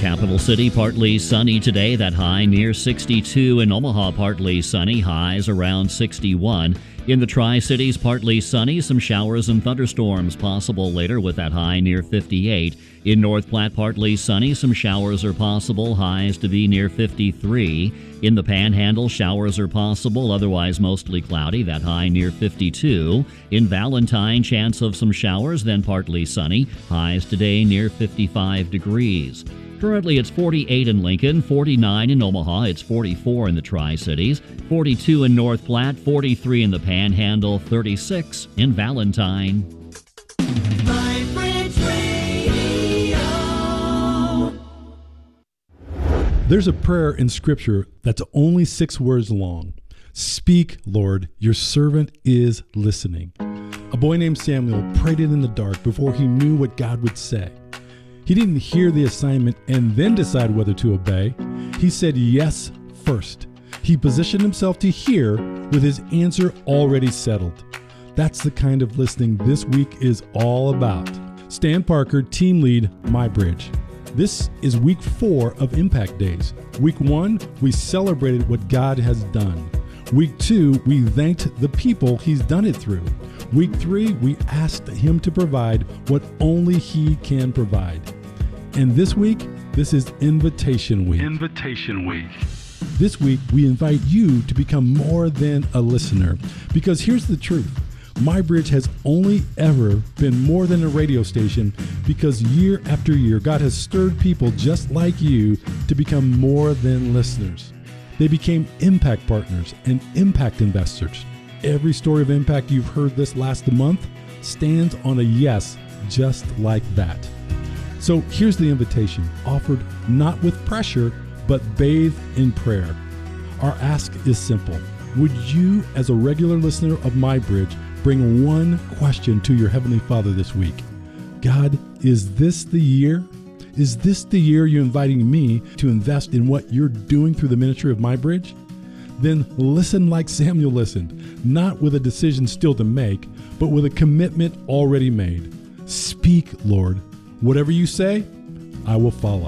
capital city, partly sunny today, that high near 62. In Omaha, partly sunny, highs around 61. In the Tri-Cities, partly sunny, some showers and thunderstorms possible later with that high near 58. In North Platte, partly sunny, some showers are possible, highs to be near 53. In the Panhandle, showers are possible, otherwise mostly cloudy, that high near 52. In Valentine, chance of some showers, then partly sunny, highs today near 55 degrees. Currently, it's 48 in Lincoln, 49 in Omaha, it's 44 in the Tri-Cities, 42 in North Platte, 43 in the Panhandle, 36 in Valentine. There's a prayer in Scripture that's only 6 words long. Speak, Lord, your servant is listening. A boy named Samuel prayed it in the dark before he knew what God would say. He didn't hear the assignment and then decide whether to obey. He said yes first. He positioned himself to hear with his answer already settled. That's the kind of listening this week is all about. Stan Parker, team lead, MyBridge. This is week 4 of Impact Days. Week 1, we celebrated what God has done. Week 2, we thanked the people he's done it through. Week 3, we asked him to provide what only he can provide. And this week, this is Invitation Week. Invitation Week. This week, we invite you to become more than a listener. Because here's the truth. MyBridge has only ever been more than a radio station because year after year, God has stirred people just like you to become more than listeners. They became impact partners and impact investors. Every story of impact you've heard this last month stands on a yes, just like that. So here's the invitation, offered not with pressure, but bathed in prayer. Our ask is simple. Would you, as a regular listener of MyBridge, bring one question to your Heavenly Father this week? God, is this the year? Is this the year you're inviting me to invest in what you're doing through the ministry of MyBridge? Then listen like Samuel listened, not with a decision still to make, but with a commitment already made. Speak, Lord. Whatever you say, I will follow.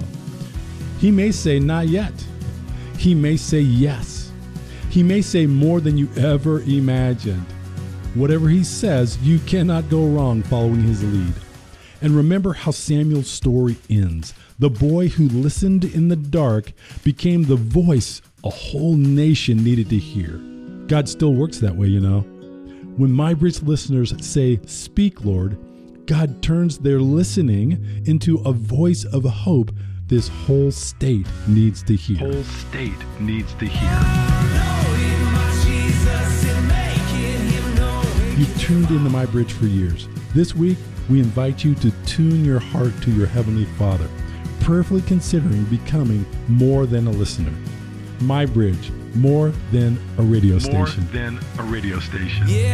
He may say not yet. He may say yes. He may say more than you ever imagined. Whatever he says, you cannot go wrong following his lead. And remember how Samuel's story ends. The boy who listened in the dark became the voice a whole nation needed to hear. God still works that way, you know. When MyBridge listeners say, "Speak, Lord," God turns their listening into a voice of hope this whole state needs to hear. Whole state needs to hear. You've tuned into MyBridge for years. This week, we invite you to tune your heart to your Heavenly Father, prayerfully considering becoming more than a listener. MyBridge, more than a radio station. More than a radio station. Yeah.